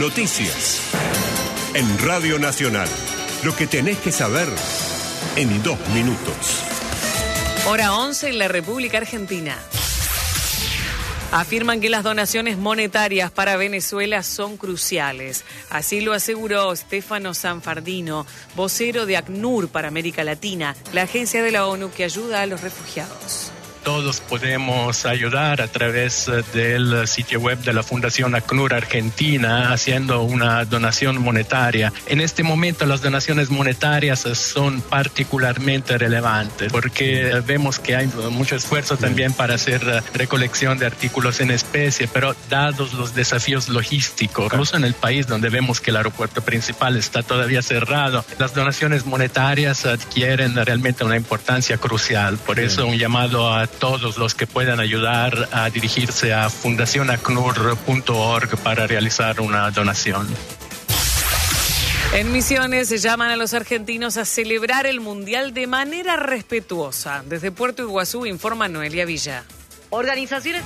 noticias. En Radio Nacional, lo que tenés que saber en 2 minutos. Hora 11 en la República Argentina. Afirman que las donaciones monetarias para Venezuela son cruciales. Así lo aseguró Stefano Sanfardino, vocero de ACNUR para América Latina, la agencia de la ONU que ayuda a los refugiados. Todos podemos ayudar a través del sitio web de la Fundación ACNUR Argentina haciendo una donación monetaria. En este momento las donaciones monetarias son particularmente relevantes porque vemos que hay mucho esfuerzo también para hacer recolección de artículos en especie, pero dados los desafíos logísticos, incluso en el país donde vemos que el aeropuerto principal está todavía cerrado, las donaciones monetarias adquieren realmente una importancia crucial. Por eso un llamado a todos los que puedan ayudar a dirigirse a fundacionacnur.org para realizar una donación. En Misiones se llaman a los argentinos a celebrar el Mundial de manera respetuosa. Desde Puerto Iguazú informa Noelia Villa. Organizaciones.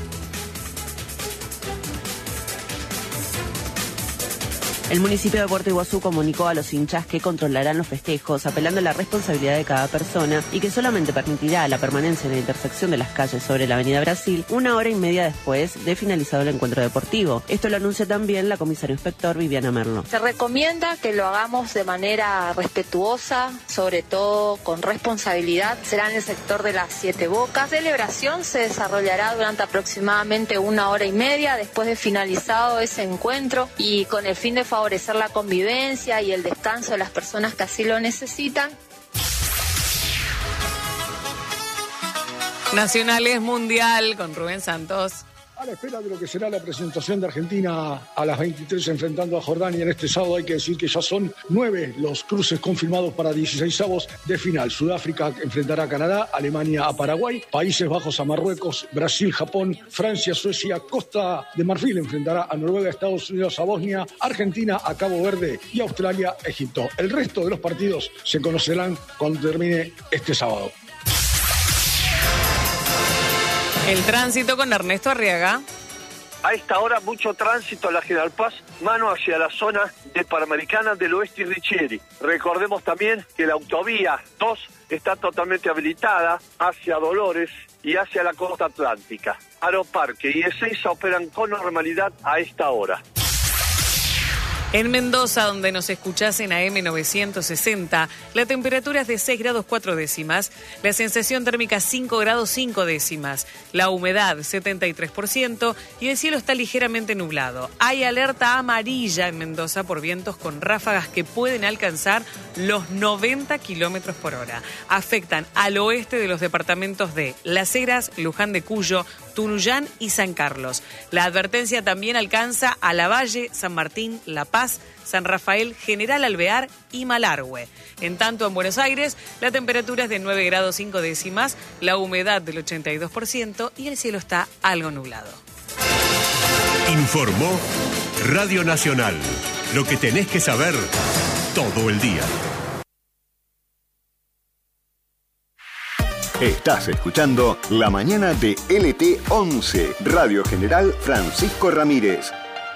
El municipio de Puerto Iguazú comunicó a los hinchas que controlarán los festejos, apelando a la responsabilidad de cada persona y que solamente permitirá la permanencia en la intersección de las calles sobre la Avenida Brasil 1 hora y media después de finalizado el encuentro deportivo. Esto lo anuncia también la comisaria inspector Viviana Merlo. Se recomienda que lo hagamos de manera respetuosa, sobre todo con responsabilidad. Será en el sector de las 7 Bocas. La celebración se desarrollará durante aproximadamente 1 hora y media después de finalizado ese encuentro y con el fin de favorecer la convivencia y el descanso de las personas que así lo necesitan. Nacionales Mundial con Rubén Santos. A la espera de lo que será la presentación de Argentina a las 23 enfrentando a Jordania en este sábado, hay que decir que ya son 9 los cruces confirmados para 16avos de final. Sudáfrica enfrentará a Canadá, Alemania a Paraguay, Países Bajos a Marruecos, Brasil, Japón, Francia, Suecia, Costa de Marfil enfrentará a Noruega, Estados Unidos a Bosnia, Argentina a Cabo Verde y Australia a Egipto. El resto de los partidos se conocerán cuando termine este sábado. El tránsito con Ernesto Arriaga. A esta hora mucho tránsito a la General Paz, mano hacia la zona de Panamericana del Oeste y Richieri. Recordemos también que la autovía 2 está totalmente habilitada hacia Dolores y hacia la costa atlántica. Aeroparque y Ezeiza operan con normalidad a esta hora. En Mendoza, donde nos escuchás en AM 960, la temperatura es de 6 grados 4 décimas, la sensación térmica 5 grados 5 décimas, la humedad 73% y el cielo está ligeramente nublado. Hay alerta amarilla en Mendoza por vientos con ráfagas que pueden alcanzar los 90 kilómetros por hora. Afectan al oeste de los departamentos de Las Heras, Luján de Cuyo, Tunuyán y San Carlos. La advertencia también alcanza a Lavalle, San Martín, La Paz, San Rafael, General Alvear y Malargüe. En tanto, en Buenos Aires, la temperatura es de 9 grados 5 décimas, la humedad del 82% y el cielo está algo nublado. Informó Radio Nacional. Lo que tenés que saber todo el día. Estás escuchando La Mañana de LT11, Radio General Francisco Ramírez.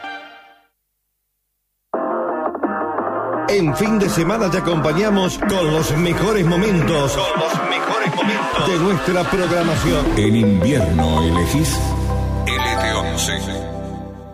En fin de semana te acompañamos con los mejores momentos de nuestra programación. En invierno elegís LT11.